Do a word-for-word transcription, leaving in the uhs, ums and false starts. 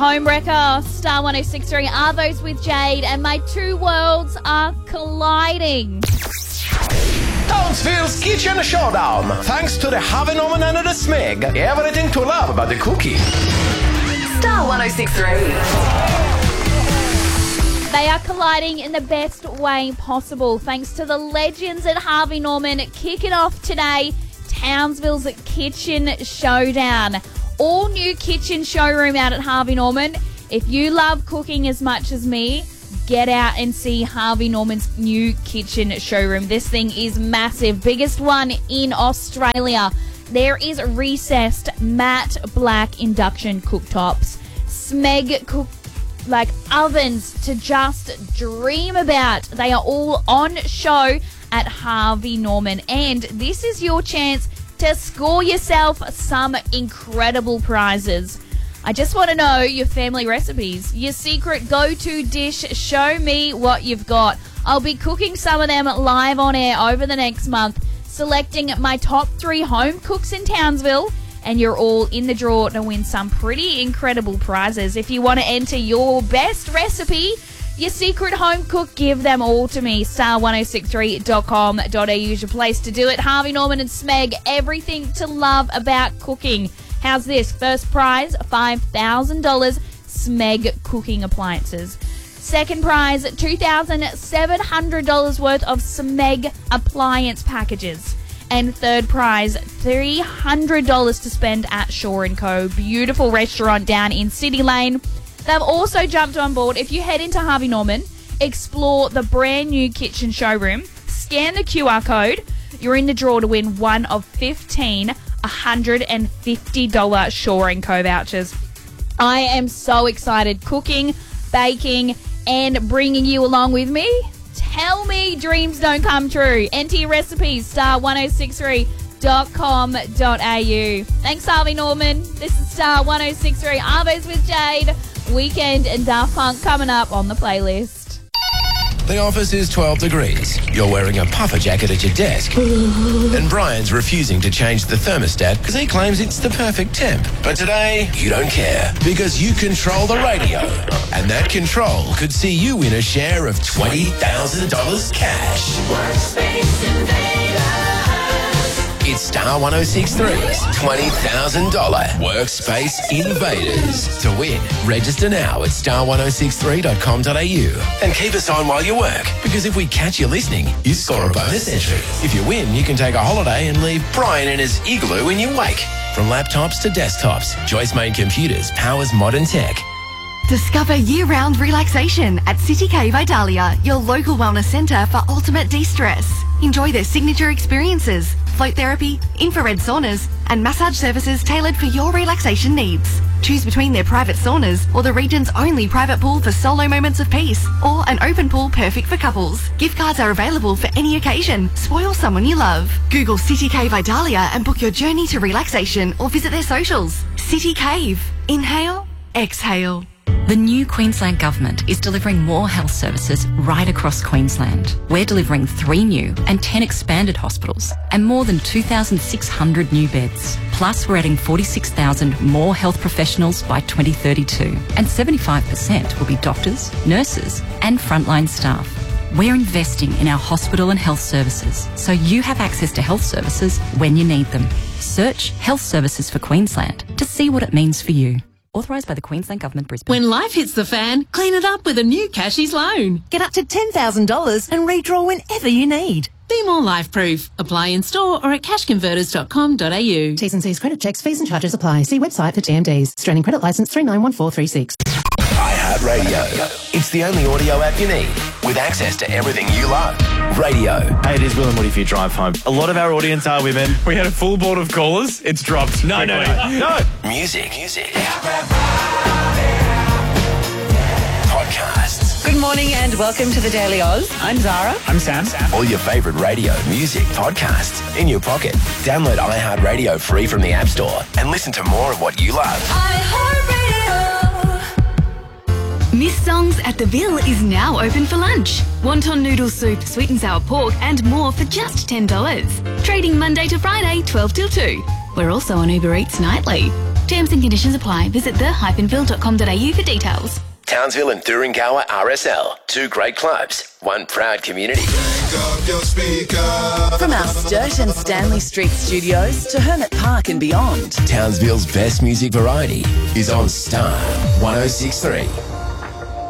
Homewrecker, Star one oh six point three, Arvos with Jade, and my two worlds are colliding. Townsville's Kitchen Showdown. Thanks to the Harvey Norman and the Smeg. Everything to love about the cookie. Star one oh six point three. They are colliding in the best way possible thanks to the legends at Harvey Norman. Kicking off today, Townsville's Kitchen Showdown. All new kitchen showroom out at Harvey Norman. If you love cooking as much as me, get out and see Harvey Norman's new kitchen showroom. This thing is massive. Biggest one in Australia. There is recessed matte black induction cooktops. Smeg cook like ovens to just dream about. They are all on show at Harvey Norman. And this is your chance to score yourself some incredible prizes. I just want to know your family recipes, your secret go-to dish. Show me what you've got. I'll be cooking some of them live on air over the next month, selecting my top three home cooks in Townsville, and you're all in the draw to win some pretty incredible prizes. If you want to enter your best recipe, your secret home cook, give them all to me. star ten sixty-three dot com dot a u is your place to do it. Harvey Norman and Smeg, everything to love about cooking. How's this? First prize, five thousand dollars Smeg cooking appliances. Second prize, two thousand seven hundred dollars worth of Smeg appliance packages. And third prize, three hundred dollars to spend at Shaw and Co. Beautiful restaurant down in City Lane. They've also jumped on board. If you head into Harvey Norman, explore the brand new kitchen showroom, scan the Q R code, you're in the draw to win one of fifteen one hundred fifty dollars Shaw and Co vouchers. I am so excited cooking, baking, and bringing you along with me. Tell me dreams don't come true. Enter your recipes, star ten sixty-three dot com dot a u. Thanks, Harvey Norman. This is Star ten sixty-three, Arvos with Jade. Weekend and Daft Punk coming up on the playlist. The office is twelve degrees. You're wearing a puffer jacket at your desk. And Brian's refusing to change the thermostat because he claims it's the perfect temp. But today, you don't care because you control the radio. And that control could see you win a share of twenty thousand dollars cash. Workspace Invaders. It's Star ten sixty-three's twenty thousand dollars Workspace Invaders. To win, register now at star ten sixty-three dot com dot a u and keep us on while you work, because if we catch you listening, you score a bonus entry. If you win, you can take a holiday and leave Brian in his igloo in your wake. From laptops to desktops, Joyce Main Computers powers modern tech. Discover year-round relaxation at City Cave Idalia, your local wellness centre for ultimate de-stress. Enjoy their signature experiences, float therapy, infrared saunas, and massage services tailored for your relaxation needs. Choose between their private saunas or the region's only private pool for solo moments of peace, or an open pool perfect for couples. Gift cards are available for any occasion. Spoil someone you love. Google City Cave Idalia and book your journey to relaxation, or visit their socials. City Cave. Inhale, exhale. The new Queensland Government is delivering more health services right across Queensland. We're delivering three new and ten expanded hospitals and more than two thousand six hundred new beds. Plus, we're adding forty-six thousand more health professionals by twenty thirty-two, and seventy-five percent will be doctors, nurses and frontline staff. We're investing in our hospital and health services so you have access to health services when you need them. Search Health Services for Queensland to see what it means for you. Authorised by the Queensland Government, Brisbane. When life hits the fan, clean it up with a new Cashies loan. Get up to ten thousand dollars and redraw whenever you need. Be more life-proof. Apply in store or at cash converters dot com dot a u. T's and C's credit checks, fees and charges apply. See website for T M Ds. Australian Credit Licence three nine one four three six. iHeartRadio. It's the only audio app you need with access to everything you love. Radio. Hey, it is Will and Woody for your drive home. A lot of our audience are women. We had a full board of callers. It's dropped. No, no, no, no. Music. Music. Podcasts. Good morning and welcome to the Daily Oz. I'm Zara. I'm Sam. All your favourite radio, music, podcasts in your pocket. Download iHeartRadio free from the App Store and listen to more of what you love. Miss Songs at the Ville is now open for lunch. Wonton noodle soup, sweet and sour pork and more for just ten dollars. Trading Monday to Friday, twelve till two. We're also on Uber Eats nightly. Terms and conditions apply. Visit the dash ville dot com dot a u for details. Townsville and Thuringowa R S L. Two great clubs, one proud community. From our Sturt and Stanley Street studios to Hermit Park and beyond, Townsville's best music variety is on Star one oh six point three.